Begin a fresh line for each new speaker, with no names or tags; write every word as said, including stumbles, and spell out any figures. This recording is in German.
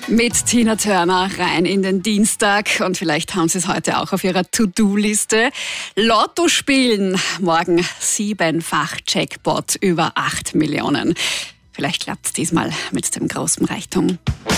Mit Tina Turner rein in den Dienstag und vielleicht haben Sie es heute auch auf Ihrer To-Do-Liste. Lotto spielen, morgen siebenfach Jackpot über acht Millionen. Vielleicht klappt es diesmal mit dem großen Reichtum.